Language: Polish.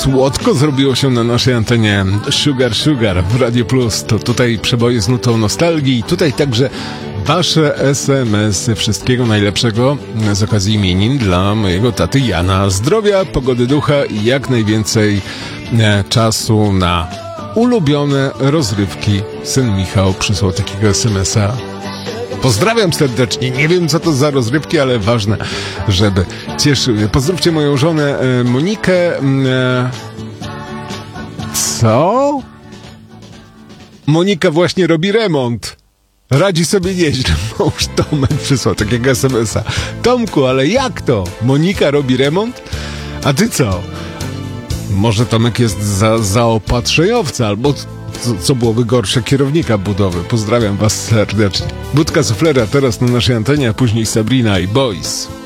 słodko zrobiło się na naszej antenie. Sugar Sugar w Radio Plus. To tutaj przeboje z nutą nostalgii. Tutaj także wasze SMS-y. Wszystkiego najlepszego z okazji imienin dla mojego taty Jana. Zdrowia, pogody ducha i jak najwięcej czasu na ulubione rozrywki. Syn Michał przysłał takiego SMS-a. Pozdrawiam serdecznie. Nie wiem, co to za rozrywki, ale ważne, żeby cieszyły. Pozdrówcie moją żonę Monikę. Co? Monika właśnie robi remont. Radzi sobie nieźle. Mąż Tomek przysłał takiego SMS-a. Tomku, ale jak to? Monika robi remont? A ty co? Może Tomek jest zaopatrzeniowca, albo co byłoby gorsze, kierownika budowy. Pozdrawiam was serdecznie. Budka Suflera teraz na naszej antenie, a później Sabrina i Boys.